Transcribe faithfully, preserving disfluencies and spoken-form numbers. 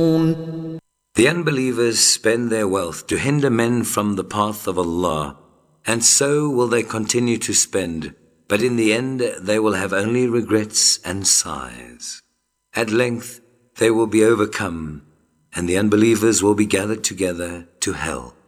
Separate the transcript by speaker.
Speaker 1: The unbelievers spend their wealth to hinder men from the path of Allah, and so will they continue to spend, but in the end they will have only regrets and sighs. At length they will be overcome, and the unbelievers will be gathered together to hell.